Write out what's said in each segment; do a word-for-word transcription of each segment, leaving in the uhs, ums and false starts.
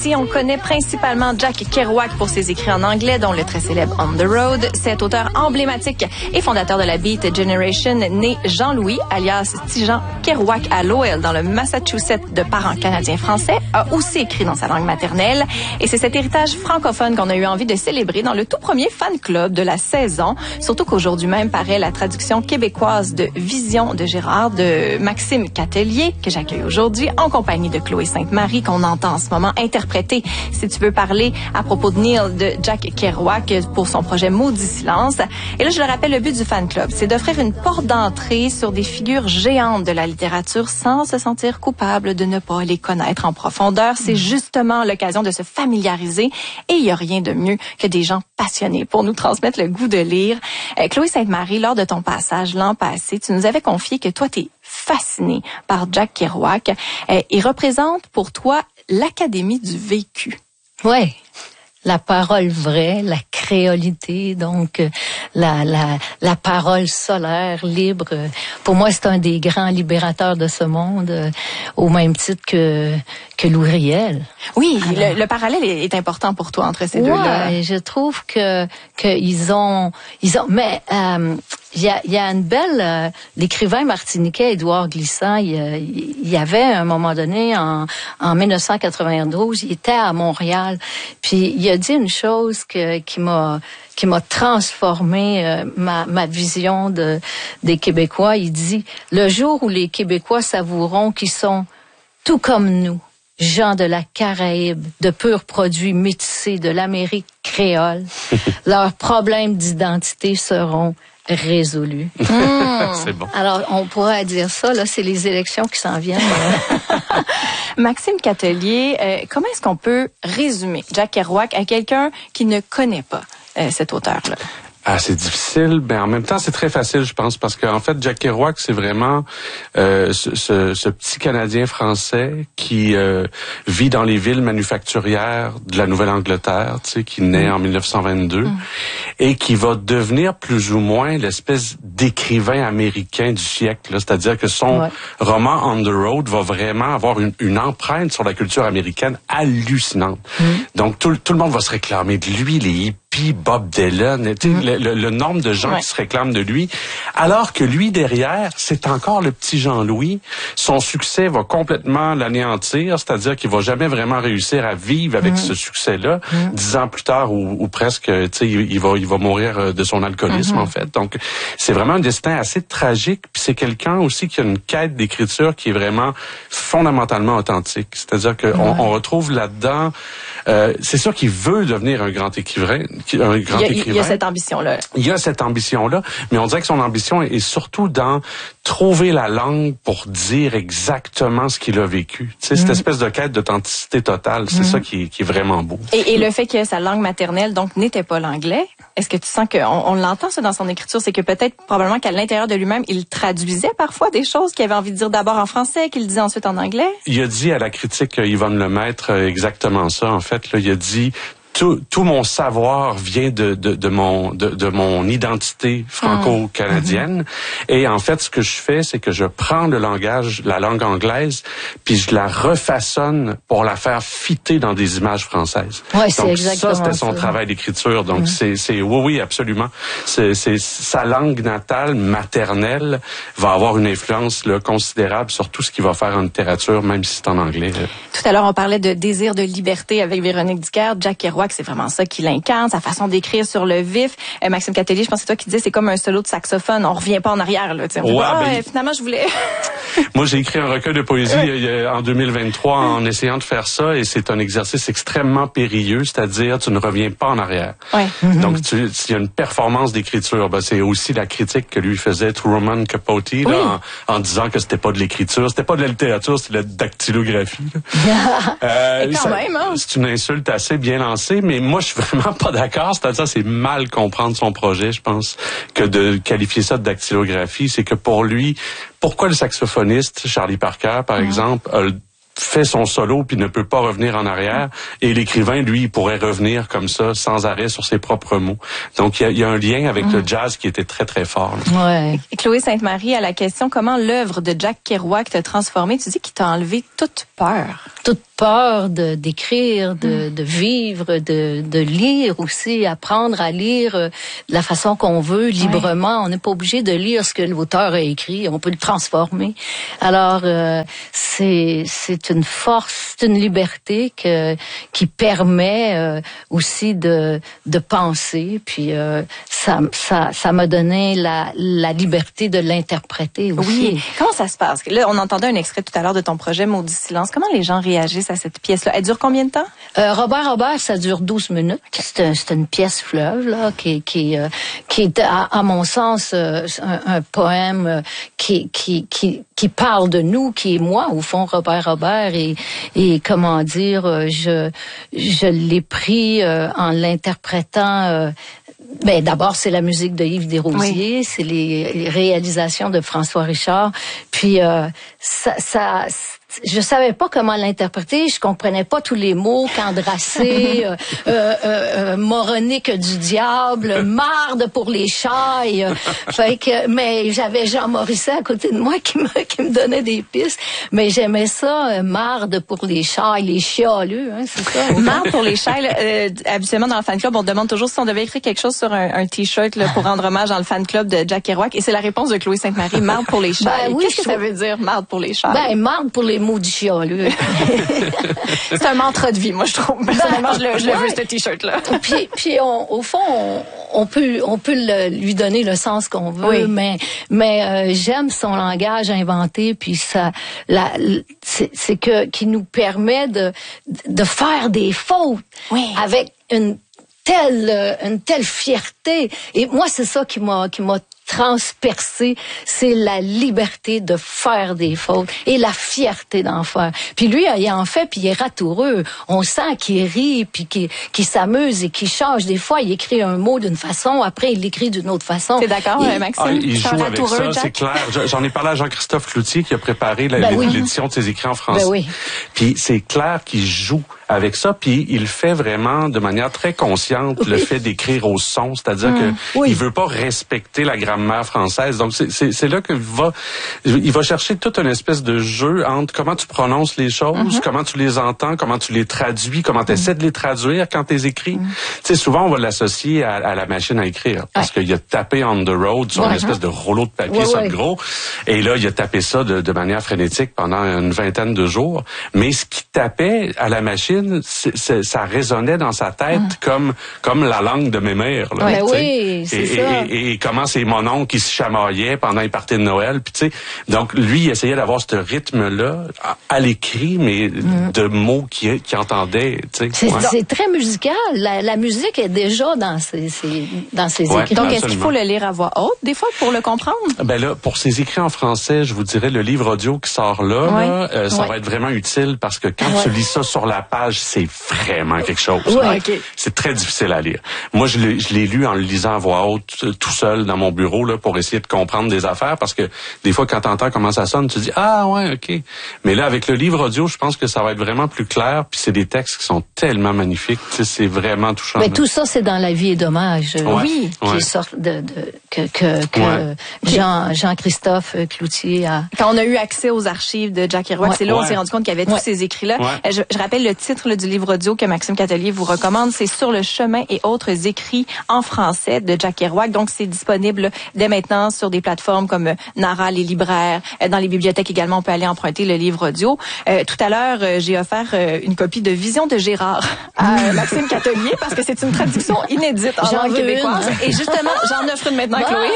Ici, on connaît principalement Jack Kerouac pour ses écrits en anglais, dont le très célèbre On the Road. Cet auteur emblématique et fondateur de la Beat Generation, né Jean-Louis, alias Tijan Kerouac à Lowell, dans le Massachusetts, de parents canadiens-français, a aussi écrit dans sa langue maternelle. Et c'est cet héritage francophone qu'on a eu envie de célébrer dans le tout premier fan club de la saison. Surtout qu'aujourd'hui même paraît la traduction québécoise de Vision de Gérard de Maxime Catelier, que j'accueille aujourd'hui en compagnie de Chloé Sainte-Marie, qu'on entend en ce moment interpréter, si tu veux parler à propos de Neil de Jack Kerouac pour son projet Maudit Silence. Et là, je le rappelle, le but du fan club, c'est d'offrir une porte d'entrée sur des figures géantes de la littérature sans se sentir coupable de ne pas les connaître en profondeur. C'est justement l'occasion de se familiariser et il n'y a rien de mieux que des gens passionnés pour nous transmettre le goût de lire. Euh, Chloé Sainte-Marie, lors de ton passage l'an passé, tu nous avais confié que toi, t'es fascinée par Jack Kerouac. Euh, il représente pour toi l'Académie du vécu. Ouais. La parole vraie, la créolité, donc euh, la, la, la parole solaire, libre. Pour moi, c'est un des grands libérateurs de ce monde, euh, au même titre que, que Louis Riel. Oui, le, le parallèle est, est important pour toi entre ces ouais, deux-là. Ouais, je trouve que qu'ils ont, ils ont, mais euh, il y a, il y a une belle, euh, l'écrivain martiniquais Édouard Glissant, il, il y avait à un moment donné en, en dix-neuf cent quatre-vingt-douze, il était à Montréal, puis il a dit une chose que, qui m'a qui m'a transformé euh, ma, ma vision de, des Québécois. Il dit, le jour où les Québécois savoureront qu'ils sont tout comme nous, gens de la Caraïbe, de purs produits métissés de l'Amérique créole, leurs problèmes d'identité seront résolus. Mmh. C'est bon. Alors, on pourrait dire ça, là, c'est les élections qui s'en viennent. Maxime Catelier, euh, comment est-ce qu'on peut résumer Jack Kerouac à quelqu'un qui ne connaît pas euh, cet auteur-là? Ah, c'est difficile, mais en même temps, c'est très facile, je pense, parce qu'en fait, Jack Kerouac, c'est vraiment euh, ce, ce, ce petit Canadien français qui euh, vit dans les villes manufacturières de la Nouvelle-Angleterre, tu sais, qui naît en dix-neuf cent vingt-deux, mm. et qui va devenir plus ou moins l'espèce d'écrivain américain du siècle. Là. C'est-à-dire que son ouais. roman On the Road va vraiment avoir une, une empreinte sur la culture américaine hallucinante. Mm. Donc, tout, tout le monde va se réclamer de lui, les hippies, Bob Dylan, mm. le, le, le nombre de gens ouais. qui se réclament de lui, alors que lui, derrière, c'est encore le petit Jean-Louis. Son succès va complètement l'anéantir, c'est-à-dire qu'il va jamais vraiment réussir à vivre avec mm. ce succès-là. Mm. Dix ans plus tard, ou, ou presque, tu sais, il, il, va, il va mourir de son alcoolisme, mm-hmm. en fait. Donc, c'est vraiment un destin assez tragique, puis c'est quelqu'un aussi qui a une quête d'écriture qui est vraiment fondamentalement authentique. C'est-à-dire qu'on ouais. on retrouve là-dedans, euh, c'est sûr qu'il veut devenir un grand écrivain, un grand il y a, écrivain. Il y a cette ambition-là. Il y a cette ambition-là, mais on dirait que son ambition est surtout dans trouver la langue pour dire exactement ce qu'il a vécu. Tu sais, mm. cette espèce de quête d'authenticité totale, c'est mm. ça qui est, qui est vraiment beau. Et, et le fait que sa langue maternelle, donc, n'était pas l'anglais, est-ce que tu sens qu'on on l'entend ça dans son écriture, c'est que peut-être, probablement qu'à l'intérieur de lui-même, il traduisait parfois des choses qu'il avait envie de dire d'abord en français, qu'il disait ensuite en anglais? Il a dit à la critique Yvonne Lemaître exactement ça, en fait. Là, il a dit... Tout, tout mon savoir vient de, de, de mon de, de mon identité franco-canadienne. Mmh. Et en fait, ce que je fais, c'est que je prends le langage, la langue anglaise, puis je la refaçonne pour la faire fitter dans des images françaises. Ouais, c'est donc exactement ça, c'était son ça. travail d'écriture. Donc mmh. c'est, c'est oui, oui, absolument. C'est, c'est sa langue natale, maternelle, va avoir une influence là, considérable sur tout ce qu'il va faire en littérature, même si c'est en anglais. Là. Tout à l'heure, on parlait de désir de liberté avec Véronique Dicker. Jack Kerouac, c'est vraiment ça qui l'incarne, sa façon d'écrire sur le vif. Euh, Maxime Catelier, je pense que c'est toi qui disais, c'est comme un solo de saxophone. On revient pas en arrière, là. On ouais, pas, ah, ben, finalement, je voulais... Moi, j'ai écrit un recueil de poésie ouais. en deux mille vingt-trois en essayant de faire ça, et c'est un exercice extrêmement périlleux, c'est-à-dire tu ne reviens pas en arrière. Ouais. Mm-hmm. Donc, tu, il y a une performance d'écriture. Ben, c'est aussi la critique que lui faisait Truman Capote, là, oui. en, en disant que c'était pas de l'écriture, c'était pas de la littérature, c'était de la dactylographie. euh, quand ça, même, hein? C'est une insulte assez bien lancée, mais moi, je suis vraiment pas d'accord. C'est-à-dire, c'est mal comprendre son projet, je pense, que de qualifier ça de dactylographie. C'est que pour lui, pourquoi le saxophoniste, Charlie Parker, par mmh. exemple, a fait son solo puis ne peut pas revenir en arrière, et l'écrivain, lui, il pourrait revenir comme ça, sans arrêt, sur ses propres mots. Donc, il y, y a un lien avec mmh. le jazz qui était très, très fort. Là. Ouais. Et Chloé Sainte-Marie, à la question comment l'œuvre de Jack Kerouac t'a transformé, tu dis qu'il t'a enlevé toute peur. Toute peur de d'écrire, de, de vivre, de, de lire aussi, apprendre à lire euh, de la façon qu'on veut, librement. Oui. On n'est pas obligé de lire ce que l'auteur a écrit, on peut le transformer. Alors, euh, c'est c'est une force, c'est une liberté que qui permet euh, aussi de de penser, puis euh, ça ça ça m'a donné la la liberté de l'interpréter aussi. Oui. Comment ça se passe? Là, on entendait un extrait tout à l'heure de ton projet Maudit silence. Comment les gens réagissent à cette pièce-là? Elle dure combien de temps? Euh, Robert Robert, ça dure douze minutes. C'est, un, c'est une pièce fleuve là, qui, qui, euh, qui est, à, à mon sens, euh, un, un poème euh, qui, qui, qui, qui parle de nous, qui est moi, au fond, Robert Robert. Et, et comment dire, euh, je, je l'ai pris euh, en l'interprétant... Euh, Ben d'abord c'est la musique de Yves Desrosiers, oui. C'est les, les réalisations de François Richard. Puis euh, ça, ça, je savais pas comment l'interpréter, je comprenais pas tous les mots, qu'Andrassé, euh, euh, euh, moronique du diable, marde pour les chats. Et, euh, fait que, mais j'avais Jean Morisset à côté de moi qui me qui me donnait des pistes. Mais j'aimais ça, euh, marde pour les chats, les chialeux, hein, c'est ça. Marde pour les chats. Là, euh, habituellement dans le fan club, on demande toujours si on devait écrire quelque chose sur un, un t-shirt là, pour rendre hommage dans le fan club de Jack Kerouac. Et c'est la réponse de Chloé Sainte-Marie, marde pour les chats. Ben, oui, qu'est-ce que ça veut dire, marde pour les chats? Ben marde pour les maudits chialeux. C'est un mantra de vie, moi je trouve. Personnellement, ben, je le, je le ouais. veux ce t-shirt-là. Puis, puis on, au fond, on, on peut, on peut le, lui donner le sens qu'on veut, oui. mais, mais euh, j'aime son langage inventé, puis ça, la, c'est, c'est que qui nous permet de, de faire des fautes oui. avec une telle, une telle fierté. Et moi, c'est ça qui m'a, qui m'a transpercé, c'est la liberté de faire des fautes et la fierté d'en faire. Puis lui, il en fait, puis il est ratoureux. On sent qu'il rit, puis qu'il, qu'il s'amuse et qu'il change. Des fois, il écrit un mot d'une façon, après il l'écrit d'une autre façon. T'es d'accord, il, Maxime? Ah, il joue avec ça, Jack? C'est clair. J'en ai parlé à Jean-Christophe Cloutier qui a préparé la, ben oui. l'édition de ses écrits en français. Ben oui. Puis c'est clair qu'il joue avec ça, puis il fait vraiment de manière très consciente oui. le fait d'écrire au son, c'est-à-dire mmh. que oui. il veut pas respecter la grammaire française. Donc c'est c'est, c'est là que va il va chercher toute une espèce de jeu entre comment tu prononces les choses, mmh. comment tu les entends, comment tu les traduis, comment tu essaies mmh. de les traduire quand tu les écris. Mmh. Tu sais, souvent on va l'associer à, à la machine à écrire parce ouais. qu'il a tapé on the road sur ouais. une espèce de rouleau de papier ouais, sur ouais. le gros, et là il a tapé ça de, de manière frénétique pendant une vingtaine de jours. Mais ce qu'il tapait à la machine, C'est, c'est, ça résonnait dans sa tête mmh. comme comme la langue de mes mères. Là, ouais, oui, c'est et, ça. Et, et, et comment c'est mon oncle qui se chamaillait pendant les parties de Noël. Puis tu sais, donc lui, il essayait d'avoir ce rythme-là à, à l'écrit, mais mmh. de mots qu'il, qu'il entendait. Tu sais, c'est, ouais. c'est très musical. La, la musique est déjà dans ses, ses dans ses ouais, écrits. Donc, est-ce qu'il faut le lire à voix haute des fois pour le comprendre? Ben là, pour ses écrits en français, je vous dirais le livre audio qui sort là, ouais. là euh, ça ouais. va être vraiment utile parce que quand ouais. tu lis ça sur la page, c'est vraiment quelque chose. Ouais, okay. C'est très difficile à lire. Moi, je l'ai, je l'ai lu en le lisant à voix haute, tout seul dans mon bureau, là, pour essayer de comprendre des affaires, parce que des fois, quand t'entends comment ça sonne, tu te dis « Ah, ouais, OK ». Mais là, avec le livre audio, je pense que ça va être vraiment plus clair, puis c'est des textes qui sont tellement magnifiques, tu sais, c'est vraiment touchant. Mais tout ça, c'est dans La vie est dommage. Ouais, oui. Ouais. Qui est sorte de, de, que, que, que ouais. Jean, Jean-Christophe Cloutier a... Quand on a eu accès aux archives de Jack Kerouac, ouais. c'est là où ouais. on s'est rendu compte qu'il y avait ouais. tous ces écrits-là. Ouais. Je, je rappelle le titre là, du livre audio que Maxime Catelier vous recommande, c'est Sur le chemin et autres écrits en français de Jack Kerouac. Donc, c'est disponible dès maintenant sur des plateformes comme Nara, les libraires. Dans les bibliothèques également, on peut aller emprunter le livre audio. Euh, tout à l'heure, euh, j'ai offert euh, une copie de Vision de Gérard à euh, Maxime Catelier parce que c'est une traduction inédite en langue québécoise. Une. Et justement, j'en offre une maintenant à Chloé.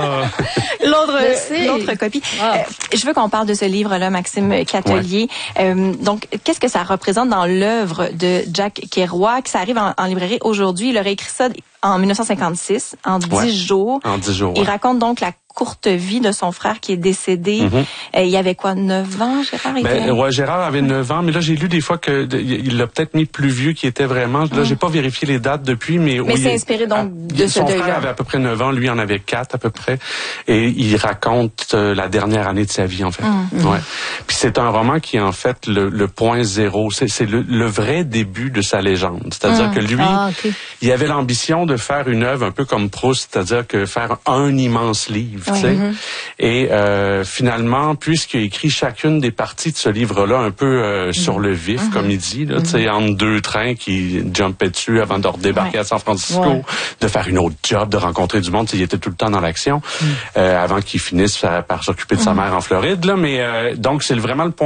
Oh. l'autre, l'autre copie. Oh. Euh, je veux qu'on parle de ce livre-là, Maxime Catelier. Ouais. Euh, donc, qu'est-ce que ça représente dans l'œuvre de Jack Kerouac? Ça arrive en, en librairie aujourd'hui. Il aurait écrit ça en dix-neuf cinquante-six, en dix ouais. jours. En dix jours. Il ouais. raconte donc la courte vie de son frère qui est décédé. Mm-hmm. Euh, il y avait quoi, neuf ans, Gérard? Ben, ouais, Gérard avait neuf ans, mais là, j'ai lu des fois que de, il l'a peut-être mis plus vieux qu'il était vraiment. Là, mm. j'ai pas vérifié les dates depuis, mais... Mais oui, c'est inspiré donc à, de ce deuil-là. Son frère avait à peu près neuf ans, lui en avait quatre à peu près, et il raconte euh, la dernière année de sa vie, en fait. Mm. Ouais. Puis c'est un roman qui est en fait le, le point zéro. C'est, c'est le, le vrai début de sa légende. C'est-à-dire mm. que lui, ah, okay. il avait l'ambition de faire une œuvre un peu comme Proust, c'est-à-dire que faire un immense livre. Oui. tu sais. Mm-hmm. Et euh, finalement, puisqu'il a écrit chacune des parties de ce livre-là un peu euh, mm-hmm. sur le vif, mm-hmm. comme il dit, là, mm-hmm. tu sais, entre deux trains qui jumpaient dessus avant de redébarquer ouais. à San Francisco, ouais. de faire une autre job, de rencontrer du monde, il était tout le temps dans l'action, mm-hmm. euh, avant qu'il finisse par, par s'occuper de sa mm-hmm. mère en Floride, là. Mais euh, donc c'est vraiment le point